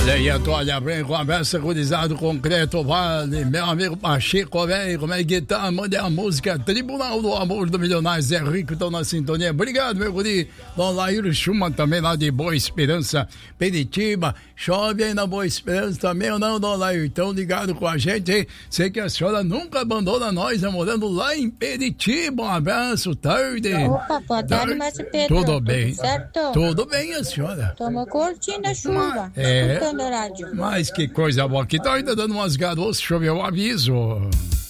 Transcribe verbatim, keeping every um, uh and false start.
Olha aí, Antônia, vem conversa gurizado concreto, vale. Meu amigo Pacheco, velho, como é que tá? Mande a música Tribunal do Amor do Milionário Zé Rico, estão na sintonia. Obrigado, meu guri. Dom Laíro Schumann também lá de Boa Esperança, Peritiba. Chove aí na Boa Esperança também ou não, Dom Laíro? Então ligado com a gente, hein? Sei que a senhora nunca abandona nós, né? Morando lá em Peritiba. Um abraço, tarde. Opa, boa tarde, Márcio Pedro. Tudo bem? Tudo certo? Tudo bem, a senhora? Tamo curtindo a chuva. É. Escutando o rádio. Mas que coisa boa. Aqui tá ainda dando umas garotas, choveu o aviso.